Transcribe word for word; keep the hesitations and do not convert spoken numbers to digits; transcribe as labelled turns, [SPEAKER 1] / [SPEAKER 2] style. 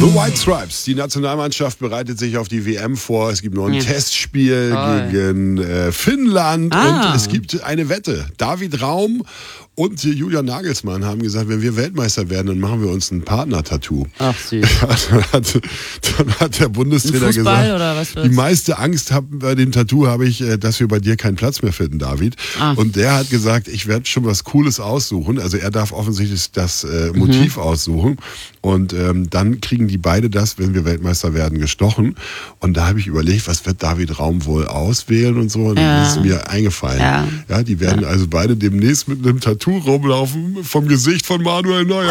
[SPEAKER 1] The White Stripes, die Nationalmannschaft bereitet sich auf die W M vor. Es gibt noch ein
[SPEAKER 2] Ja.
[SPEAKER 1] Testspiel
[SPEAKER 2] Toll.
[SPEAKER 1] gegen äh, Finnland
[SPEAKER 2] Ah.
[SPEAKER 1] und es gibt eine Wette. David Raum und äh, Julian Nagelsmann haben gesagt, wenn wir Weltmeister werden, dann machen wir uns ein Partner-Tattoo.
[SPEAKER 2] Ach süß.
[SPEAKER 1] Ja, dann, hat, dann hat der Bundestrainer
[SPEAKER 2] Ein Fußball
[SPEAKER 1] gesagt,
[SPEAKER 2] oder was
[SPEAKER 1] die
[SPEAKER 2] wird's?
[SPEAKER 1] meiste Angst hab, bei dem Tattoo habe ich, äh, dass wir bei dir keinen Platz mehr finden, David.
[SPEAKER 2] Ah.
[SPEAKER 1] Und der hat gesagt, ich werde schon was Cooles aussuchen. Also er darf offensichtlich das äh, Motiv
[SPEAKER 2] Mhm.
[SPEAKER 1] aussuchen. Und ähm, dann kriegen die beide das, wenn wir Weltmeister werden, gestochen. Und da habe ich überlegt, was wird David Raum wohl auswählen und so. Und
[SPEAKER 2] Ja.
[SPEAKER 1] das ist mir eingefallen.
[SPEAKER 2] Ja.
[SPEAKER 1] Ja, die werden also beide demnächst mit einem Tattoo rumlaufen vom Gesicht von Manuel Neuer.